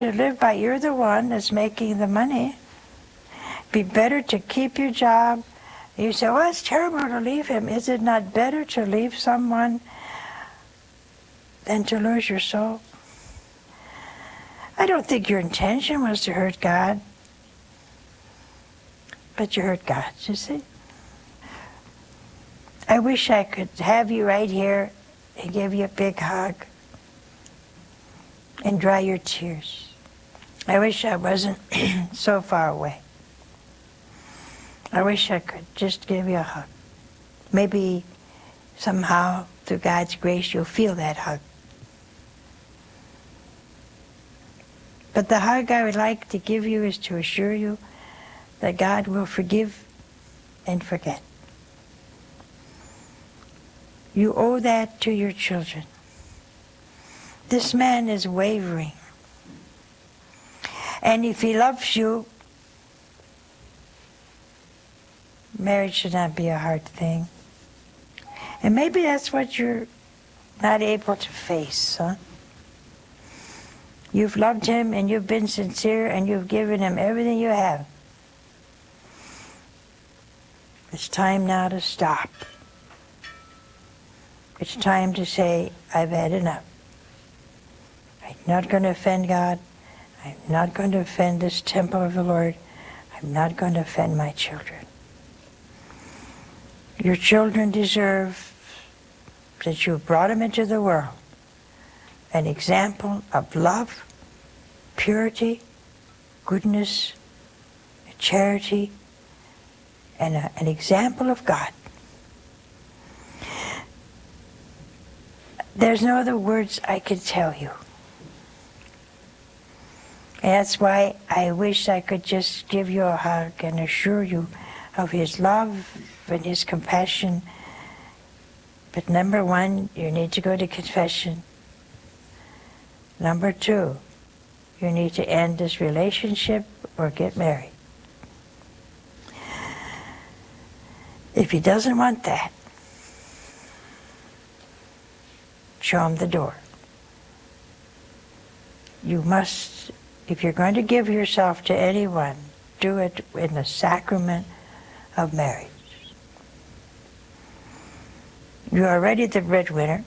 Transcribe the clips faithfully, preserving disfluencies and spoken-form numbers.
to live by. You're the one that's making the money. Be better to keep your job. You say, well, it's terrible to leave him. Is it not better to leave someone than to lose your soul? I don't think your intention was to hurt God, but you hurt God, you see. I wish I could have you right here and give you a big hug and dry your tears. I wish I wasn't so far away. I wish I could just give you a hug. Maybe somehow, through God's grace, you'll feel that hug. But the hug I would like to give you is to assure you that God will forgive and forget. You owe that to your children. This man is wavering. And if he loves you, marriage should not be a hard thing. And maybe that's what you're not able to face, huh? You've loved him and you've been sincere and you've given him everything you have. It's time now to stop. It's time to say, I've had enough. I'm not going to offend God. I'm not going to offend this temple of the Lord. I'm not going to offend my children. Your children deserve, since you've brought them into the world, an example of love, purity, goodness, charity, and a, an example of God. There's no other words I could tell you. And that's why I wish I could just give you a hug and assure you of his love and his compassion. But number one, you need to go to confession. Number two, you need to end this relationship or get married. If he doesn't want that, show him the door. You must, if you're going to give yourself to anyone, do it in the sacrament of marriage. You are already the breadwinner.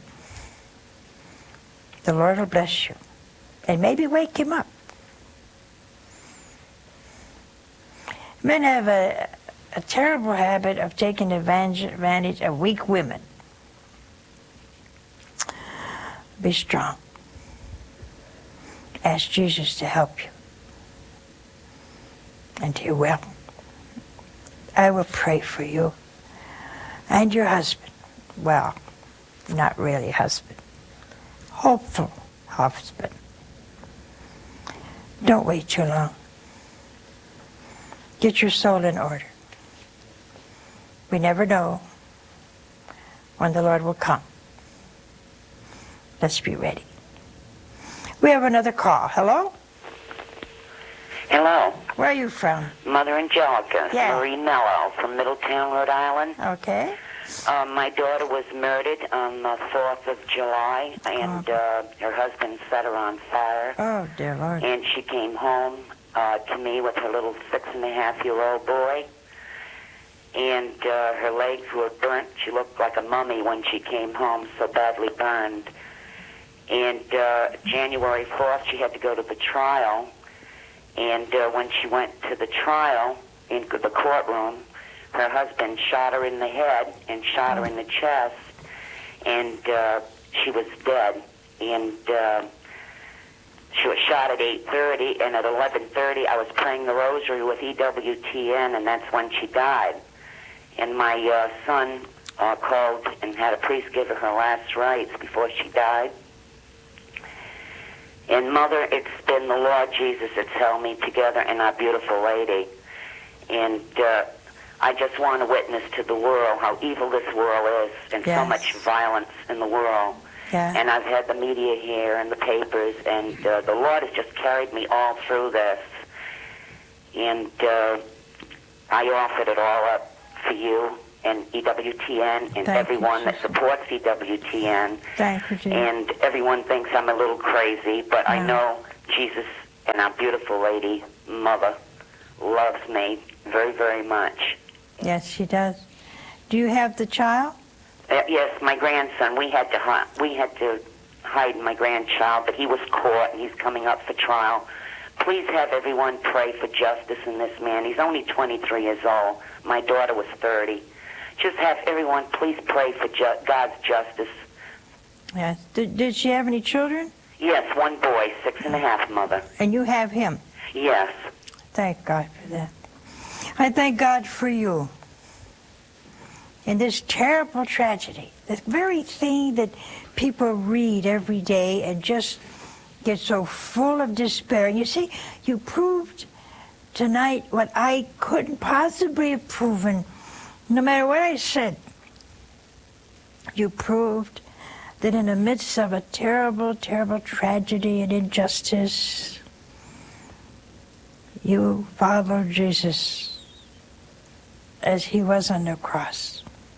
The Lord will bless you. And maybe wake him up. Men have a, a terrible habit of taking advantage, advantage of weak women. Be strong. Ask Jesus to help you. And he will. I will pray for you and your husband. Well, not really husband. Hopeful husband. Don't wait too long. Get your soul in order. We never know when the Lord will come. Let's be ready. We have another call. Hello? Hello. Where are you from? Mother Angelica. Yeah. Marie Mello from Middletown, Rhode Island. Okay. Uh, my daughter was murdered on the fourth of July, and Oh. uh, her husband set her on fire. Oh, dear Lord. And she came home uh, to me with her little six-and-a-half-year-old boy. And uh, her legs were burnt. She looked like a mummy when she came home, so badly burned. And uh, January fourth, she had to go to the trial. And uh, when she went to the trial, in the courtroom, her husband shot her in the head and shot her in the chest, and uh, she was dead. And uh, she was shot at eight thirty, and at eleven thirty I was praying the rosary with E W T N, and that's when she died. And my uh, son uh, called and had a priest give her her last rites before she died. And Mother, it's been the Lord Jesus that's held me together and our beautiful lady. And uh, I just want to witness to the world how evil this world is, and Yes. so much violence in the world. Yeah. And I've had the media here and the papers, and uh, the Lord has just carried me all through this. And uh, I offered it all up for you and E W T N and Thank everyone you, that supports E W T N. Thank you, Jesus. And everyone thinks I'm a little crazy, but I Yeah. know Jesus and our beautiful lady, Mother, loves me very, very much. Yes, she does. Do you have the child? Uh, yes, my grandson. We had to hi- we had to hide my grandchild, but he was caught, and he's coming up for trial. Please have everyone pray for justice in this man. He's only twenty-three years old. My daughter was thirty. Just have everyone please pray for ju- God's justice. Yes. Did, did she have any children? Yes, one boy, six and a half, Mother. And you have him? Yes. Thank God for that. I thank God for you. In this terrible tragedy, the very thing that people read every day and just get so full of despair. And you see, you proved tonight what I couldn't possibly have proven, no matter what I said. You proved that in the midst of a terrible, terrible tragedy and injustice, you followed Jesus as he was on the cross.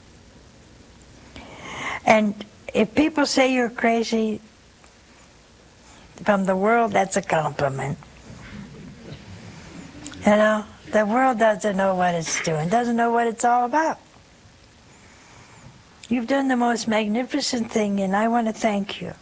And if people say you're crazy, from the world, that's a compliment. You know, the world doesn't know what it's doing, doesn't know what it's all about. You've done the most magnificent thing, and I want to thank you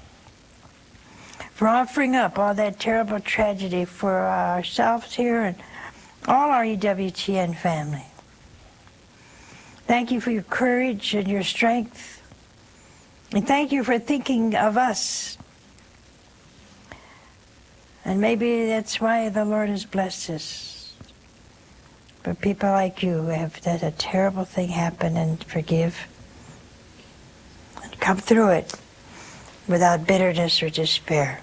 for offering up all that terrible tragedy for ourselves here and all our E W T N family. Thank you for your courage and your strength. And thank you for thinking of us. And maybe that's why the Lord has blessed us. For people like you who have had a terrible thing happen and forgive. And come through it without bitterness or despair.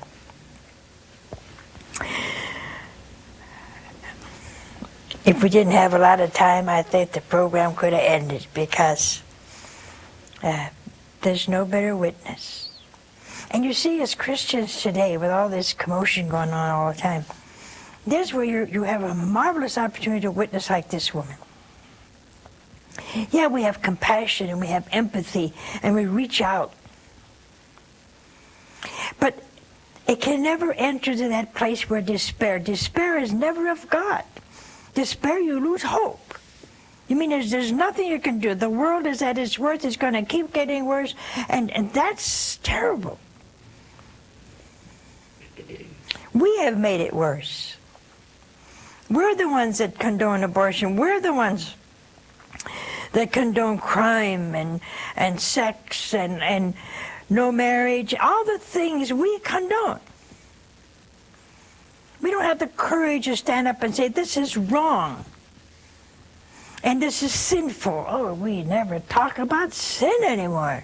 If we didn't have a lot of time, I think the program could have ended because uh, there's no better witness. And you see, as Christians today, with all this commotion going on all the time, there's where you you have a marvelous opportunity to witness like this woman. Yeah, we have compassion and we have empathy and we reach out. But it can never enter to that place where despair. Despair is never of God. Despair, you lose hope. You mean there's, there's nothing you can do. The world is at its worst. It's going to keep getting worse. And, and that's terrible. We have made it worse. We're the ones that condone abortion. We're the ones that condone crime and, and sex and, and no marriage. All the things we condone. We don't have the courage to stand up and say, this is wrong. And this is sinful. Oh, we never talk about sin anymore.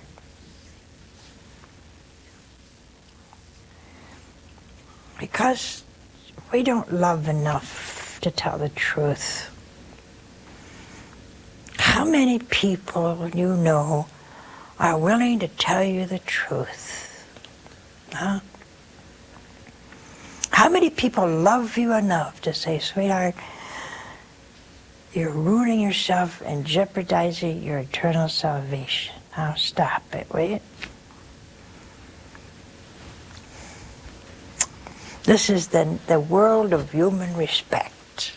Because we don't love enough to tell the truth. How many people you know are willing to tell you the truth? Huh? How many people love you enough to say, sweetheart, you're ruining yourself and jeopardizing your eternal salvation. Now stop it, will you? This is the, the world of human respect.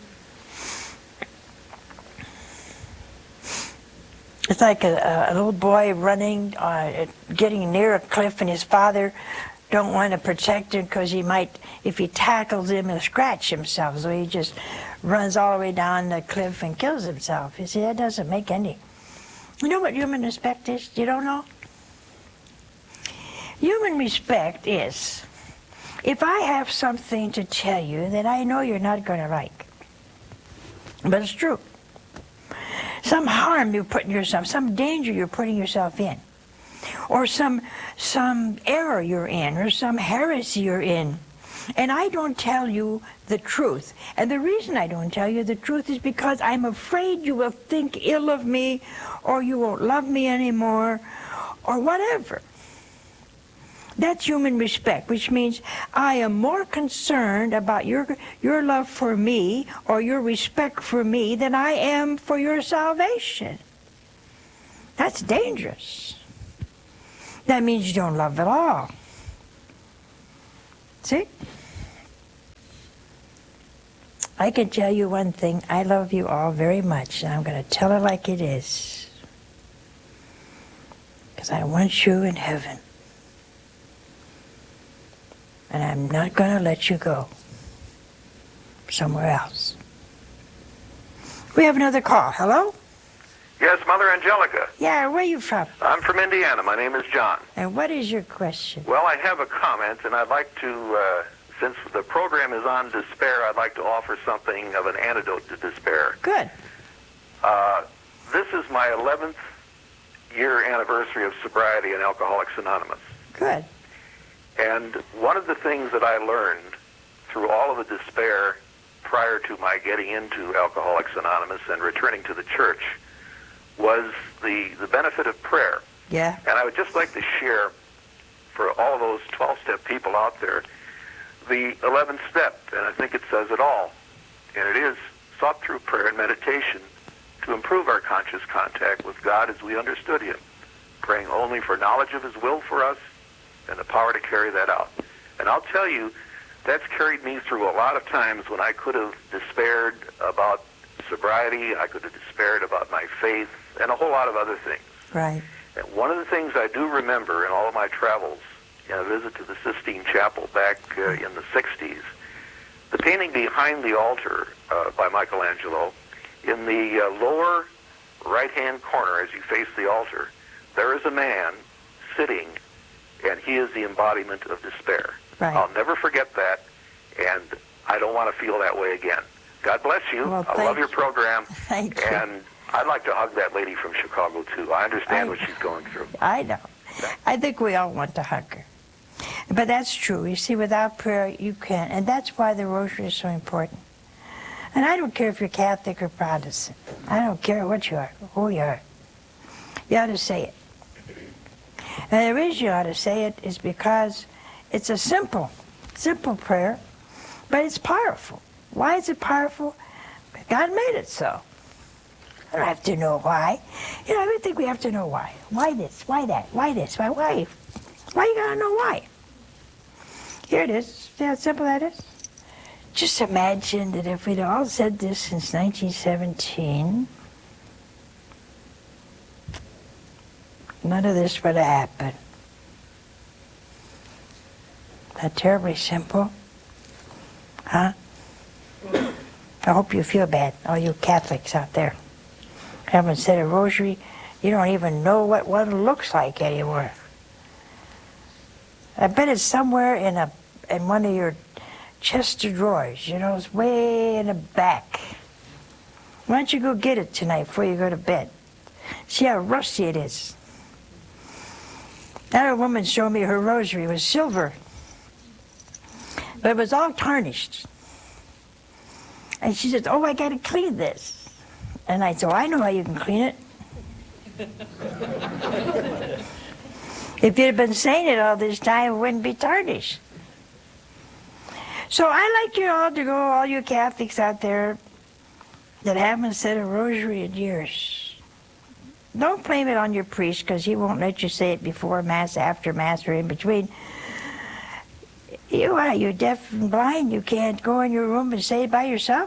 It's like a, a little boy running, uh, getting near a cliff, and his father don't want to protect him because he might, if he tackles him, he'll scratch himself. So he just runs all the way down the cliff and kills himself. You see, that doesn't make any. You know what human respect is? You don't know? Human respect is, if I have something to tell you that I know you're not going to like, but it's true. Some harm you're putting yourself, some danger you're putting yourself in, or some some error you're in, or some heresy you're in, and I don't tell you the truth. And the reason I don't tell you the truth is because I'm afraid you will think ill of me, or you won't love me anymore, or whatever. That's human respect, which means I am more concerned about your your love for me or your respect for me than I am for your salvation. That's dangerous. That means you don't love at all. See? I can tell you one thing. I love you all very much, and I'm going to tell it like it is. Because I want you in heaven. And I'm not going to let you go somewhere else. We have another call. Hello? Yes, Mother Angelica. Yeah, where are you from? I'm from Indiana. My name is John. And what is your question? Well, I have a comment, and I'd like to, uh, since the program is on despair, I'd like to offer something of an antidote to despair. Good. Uh, this is my eleventh year anniversary of sobriety in Alcoholics Anonymous. Good. And one of the things that I learned through all of the despair prior to my getting into Alcoholics Anonymous and returning to the church was the, the benefit of prayer. Yeah. And I would just like to share for all of those twelve-step people out there the eleventh step, and I think it says it all. And it is sought through prayer and meditation to improve our conscious contact with God as we understood Him, praying only for knowledge of His will for us and the power to carry that out. And I'll tell you, that's carried me through a lot of times when I could have despaired about sobriety, I could have despaired about my faith, and a whole lot of other things. Right. And one of the things I do remember in all of my travels, in a visit to the Sistine Chapel back uh, in the sixties, the painting behind the altar uh, by Michelangelo, in the uh, lower right-hand corner as you face the altar, there is a man sitting, and he is the embodiment of despair. Right. I'll never forget that, and I don't want to feel that way again. God bless you. Well, I love your program. Thank you. And I'd like to hug that lady from Chicago, too. I understand I, what she's going through. I know. I think we all want to hug her. But that's true. You see, without prayer, you can't. And that's why the rosary is so important. And I don't care if you're Catholic or Protestant. I don't care what you are, who you are. You ought to say it. And the reason you ought to say it is because it's a simple, simple prayer, but it's powerful. Why is it powerful? God made it so. I don't have to know why. You know, I think we have to know why. Why this? Why that? Why this? Why? Why? Why you gotta know why? Here it is. See how simple that is? Just imagine that if we'd all said this since nineteen seventeen, none of this would have happened. Not terribly simple, huh? I hope you feel bad, all you Catholics out there. Haven't said a rosary, you don't even know what one looks like anymore. I bet it's somewhere in a in one of your chest of drawers, you know, it's way in the back. Why don't you go get it tonight before you go to bed? See how rusty it is. That woman showed me her rosary. It was silver, but it was all tarnished. And she said, oh, I got to clean this. And I said, oh, I know how you can clean it. If you'd have been saying it all this time, it wouldn't be tarnished. So I like you all to go, all you Catholics out there that haven't said a rosary in years. Don't blame it on your priest, because he won't let you say it before Mass, after Mass, or in between. You are, you're deaf and blind. You can't go in your room and say it by yourself.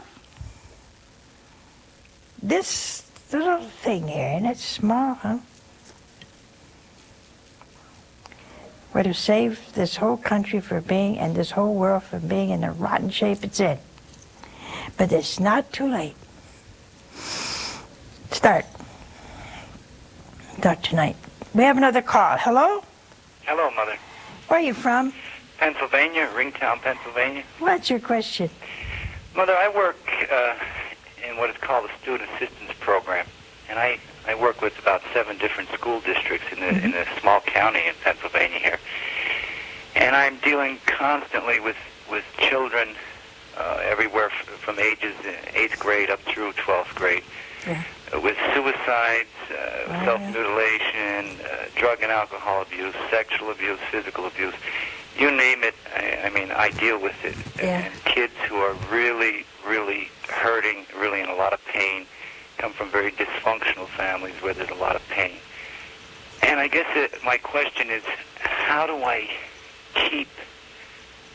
This little thing here, and it's small, huh? Would have saved this whole country for being, and this whole world from being in the rotten shape it's in. But it's not too late. Start. Start tonight. We have another call. Hello? Hello, Mother. Where are you from? Pennsylvania, Ringtown, Pennsylvania. What's your question? Mother, I work uh, in what is called the Student Assistance Program, and I, I work with about seven different school districts in the mm-hmm. in a small county in Pennsylvania here. And I'm dealing constantly with, with children uh, everywhere f- from ages eighth grade up through twelfth grade. Yeah. Uh, with suicides, uh, wow. self-mutilation, uh, drug and alcohol abuse, sexual abuse, physical abuse. You name it, I, I mean, I deal with it. Yeah. And kids who are really, really hurting, really in a lot of pain, come from very dysfunctional families where there's a lot of pain. And I guess it, my question is, how do I keep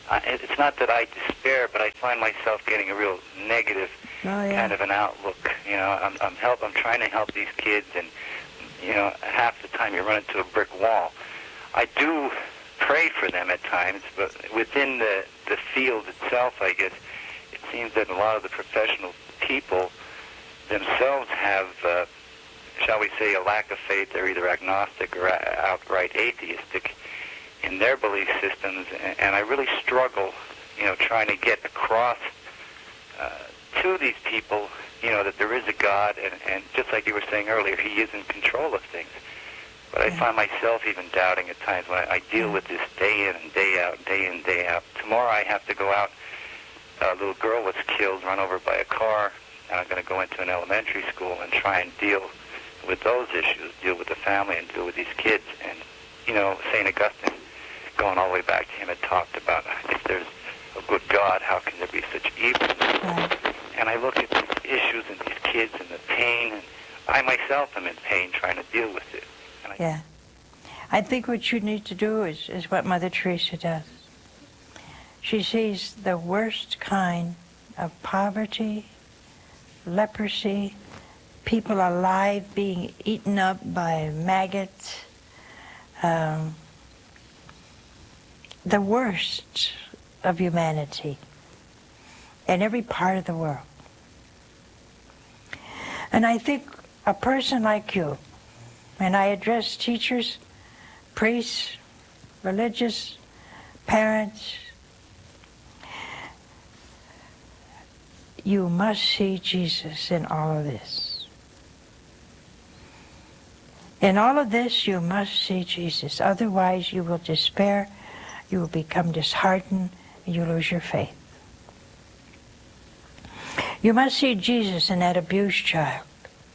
I, it's not that I despair, but I find myself getting a real negative Oh, yeah. kind of an outlook. You know, I'm, I'm help. I'm trying to help these kids, and you know, half the time you run into a brick wall. I do pray for them at times, but within the the field itself, I guess it seems that a lot of the professional people themselves have, uh, shall we say, a lack of faith. They're either agnostic or outright atheistic in their belief systems, and, and I really struggle, you know, trying to get across uh, to these people, you know, that there is a God, and, and just like you were saying earlier, He is in control of things. But I Yeah. find myself even doubting at times when I, I deal with this day in and day out, day in, day out. Tomorrow I have to go out. A little girl was killed, run over by a car, and I'm going to go into an elementary school and try and deal with those issues, deal with the family and deal with these kids. And, you know, Saint Augustine, going all the way back to him, had talked about if there's a good God, how can there be such evil? Right. And I look at these issues and these kids and the pain, and I myself am in pain trying to deal with it. And I Yeah. I think what you need to do is, is what Mother Teresa does. She sees the worst kind of poverty, leprosy, people alive being eaten up by maggots, um, the worst of humanity in every part of the world. And I think a person like you, and I address teachers, priests, religious, parents, you must see Jesus in all of this. In all of this, you must see Jesus. Otherwise, you will despair, you will become disheartened, and you lose your faith. You must see Jesus in that abused child.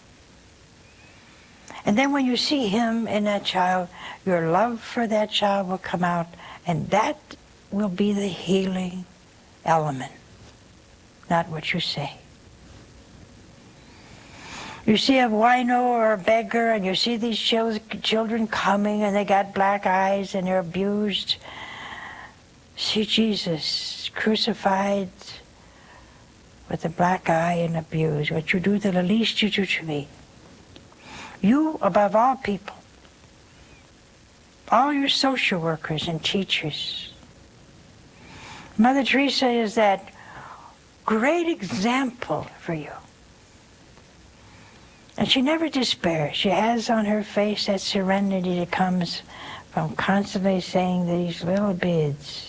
And then when you see Him in that child, your love for that child will come out, and that will be the healing element, not what you say. You see a wino or a beggar, and you see these chil- children coming, and they got black eyes, and they're abused. See Jesus crucified with a black eye and abused. What you do to the least, you do to me. You, above all people, all your social workers and teachers. Mother Teresa is that great example for you. And she never despairs. She has on her face that serenity that comes from constantly saying these little bids.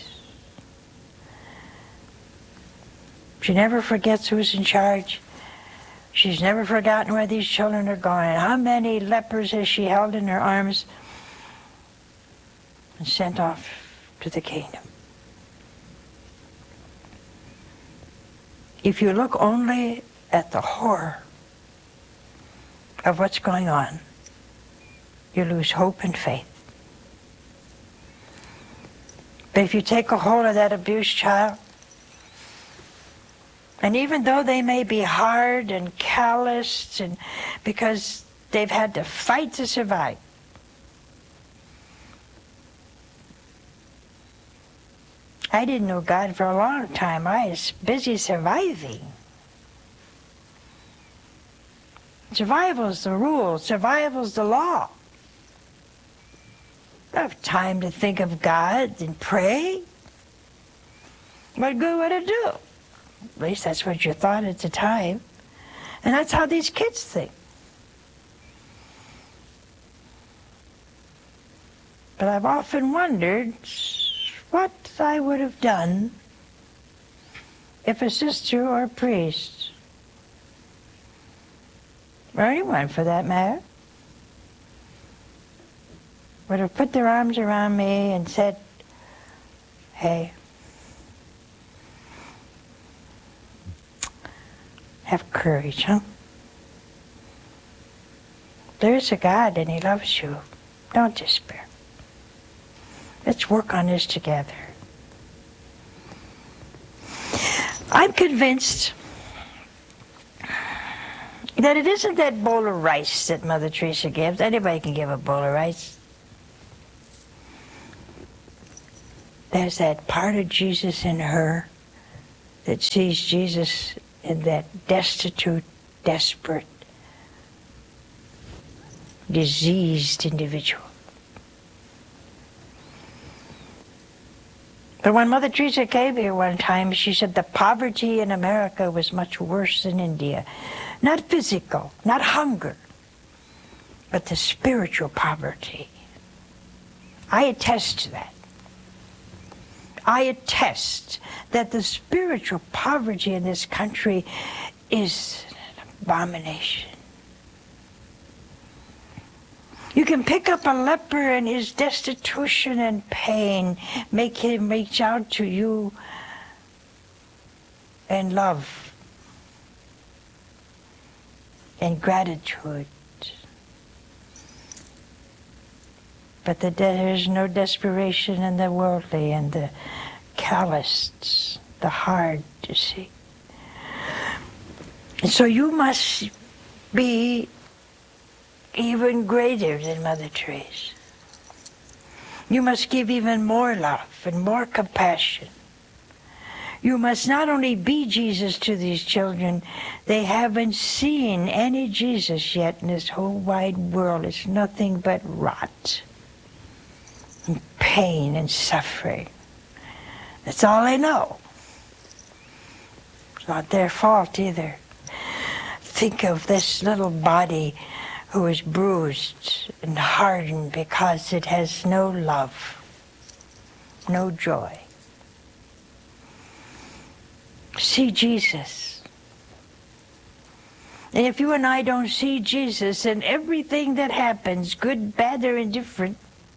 She never forgets who's in charge. She's never forgotten where these children are going. How many lepers has she held in her arms and sent off to the kingdom? If you look only at the horror of what's going on, you lose hope and faith. But if you take a hold of that abused child, and even though they may be hard and calloused, and because they've had to fight to survive, I didn't know God for a long time. I was busy surviving. Survival's the rule. Survival's the law. I don't have time to think of God and pray. What good would it do? At least that's what you thought at the time. And that's how these kids think. But I've often wondered what I would have done if a sister or a priest, or anyone for that matter, would have put their arms around me and said, hey, have courage, huh? There's a God and He loves you. Don't despair. Let's work on this together. I'm convinced that it isn't that bowl of rice that Mother Teresa gives. Anybody can give a bowl of rice. There's that part of Jesus in her that sees Jesus in that destitute, desperate, diseased individual. But when Mother Teresa came here one time, she said the poverty in America was much worse than India. Not physical, not hunger, but the spiritual poverty. I attest to that. I attest that the spiritual poverty in this country is an abomination. You can pick up a leper in his destitution and pain, make him reach out to you in love and gratitude. But the de- there is no desperation in the worldly and the calloused, the hard to see. And so you must be even greater than Mother Teresa. You must give even more love and more compassion. You must not only be Jesus to these children, they haven't seen any Jesus yet in this whole wide world. It's nothing but rot and pain and suffering. That's all they know. It's not their fault either. Think of this little body who is bruised and hardened because it has no love, no joy. See Jesus. And if you and I don't see Jesus, then everything that happens, good, bad, or indifferent,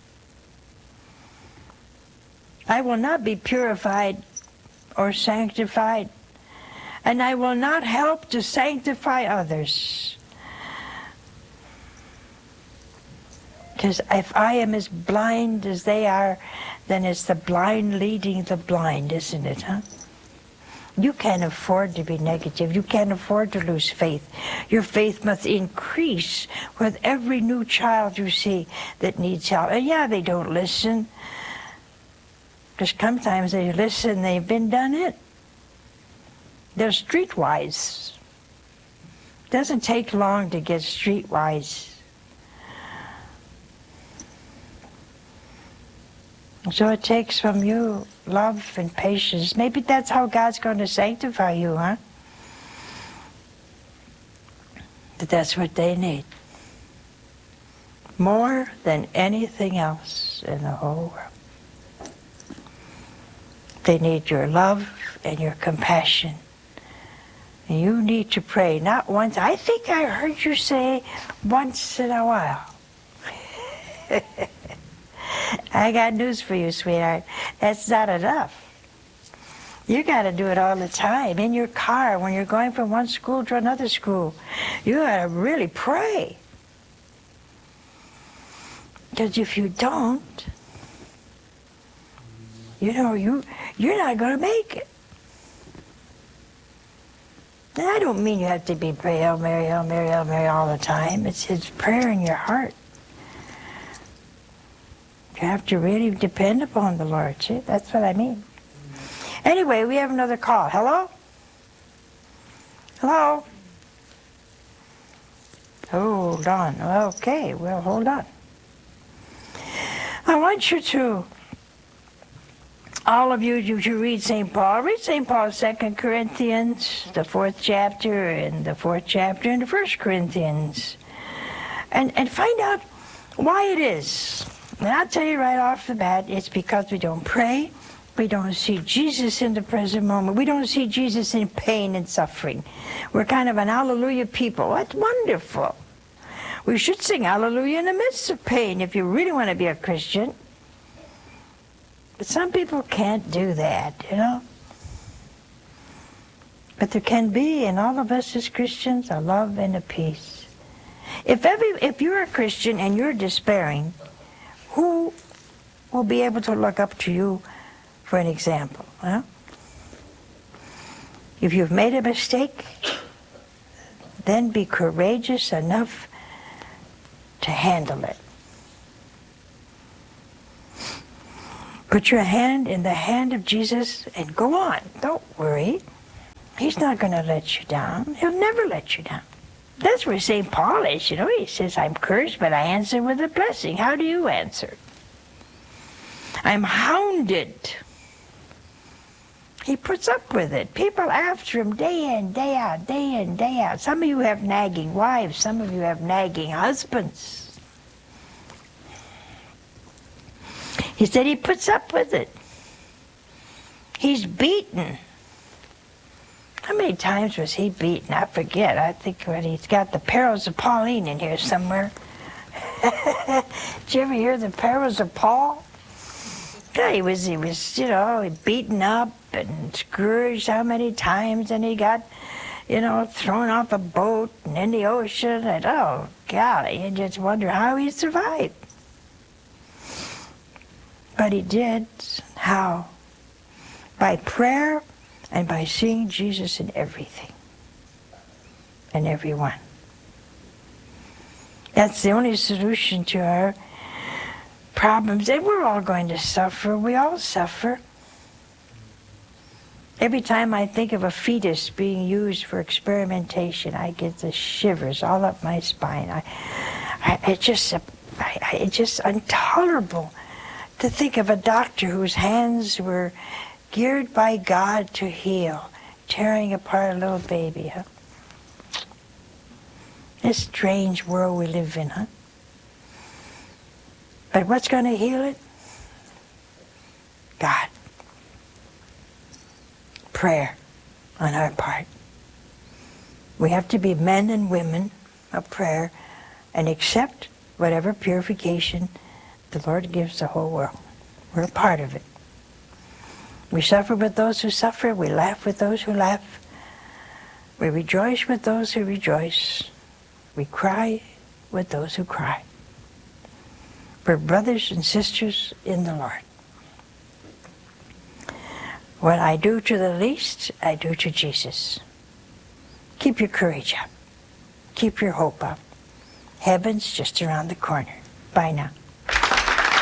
I will not be purified or sanctified, and I will not help to sanctify others. Because if I am as blind as they are, then it's the blind leading the blind, isn't it, huh? You can't afford to be negative. You can't afford to lose faith. Your faith must increase with every new child you see that needs help. And yeah, they don't listen. Because sometimes they listen, they've been done it. They're streetwise. It doesn't take long to get streetwise. So it takes from you love and patience. Maybe that's how God's going to sanctify you, huh? But that's what they need. More than anything else in the whole world. They need your love and your compassion. And you need to pray, not once. I think I heard you say once in a while. I got news for you, sweetheart. That's not enough. You got to do it all the time. In your car, when you're going from one school to another school. You got to really pray. Because if you don't, you know, you, you're not going to make it. And I don't mean you have to be pray, Hail Mary, Hail Mary, Hail Mary all the time. It's, it's prayer in your heart. You have to really depend upon the Lord. See, that's what I mean. Anyway, we have another call. Hello? Hello? Hold on. Okay, well, hold on. I want you to, all of you, you to read Saint Paul. Read Saint Paul's Second Corinthians, the fourth chapter, and the fourth chapter, and the First Corinthians. And, and find out why it is. And I'll tell you right off the bat, it's because we don't pray. We don't see Jesus in the present moment. We don't see Jesus in pain and suffering. We're kind of an hallelujah people. That's wonderful. We should sing hallelujah in the midst of pain if you really want to be a Christian. But some people can't do that, you know. But there can be in all of us as Christians a love and a peace. If every, if you're a Christian and you're despairing, who will be able to look up to you for an example? Huh? If you've made a mistake, then be courageous enough to handle it. Put your hand in the hand of Jesus and go on. Don't worry. He's not going to let you down. He'll never let you down. That's where Saint Paul is, you know. He says, I'm cursed, but I answer with a blessing. How do you answer? I'm hounded. He puts up with it. People after him day in, day out, day in, day out. Some of you have nagging wives. Some of you have nagging husbands. He said he puts up with it. He's beaten. How many times was he beaten? I forget. I think when he's got the Perils of Pauline in here somewhere. Did you ever hear the Perils of Paul? Yeah, he was, he was, you know, beaten up and scourged how many times, and he got, you know, thrown off a boat and in the ocean, and oh, golly, you just wonder how he survived. But he did. How? By prayer and by seeing Jesus in everything and everyone. That's the only solution to our problems. And we're all going to suffer. We all suffer. Every time I think of a fetus being used for experimentation, I get the shivers all up my spine. I, I, it just, I, I, it's just intolerable to think of a doctor whose hands were geared by God to heal, tearing apart a little baby, huh? This strange world we live in, huh? But what's going to heal it? God. Prayer on our part. We have to be men and women of prayer and accept whatever purification the Lord gives the whole world. We're a part of it. We suffer with those who suffer. We laugh with those who laugh. We rejoice with those who rejoice. We cry with those who cry. We're brothers and sisters in the Lord. What I do to the least, I do to Jesus. Keep your courage up. Keep your hope up. Heaven's just around the corner. Bye now.